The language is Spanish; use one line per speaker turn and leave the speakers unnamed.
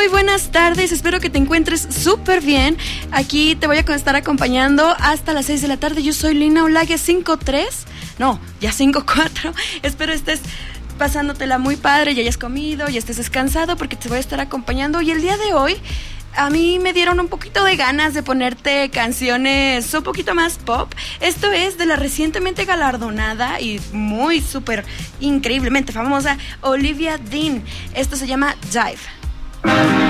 muy buenas tardes, espero que te encuentres súper bien. Aquí te voy a estar acompañando hasta las 6 de la tarde. Yo soy Lina Olague 53, no, ya 54. Espero estés pasándotela muy padre, ya hayas comido, ya estés descansado, porque te voy a estar acompañando. Y el día de hoy a mí me dieron un poquito de ganas de ponerte canciones un poquito más pop. Esto es de la recientemente galardonada y muy súper increíblemente famosa Olivia Dean. Esto se llama Jive.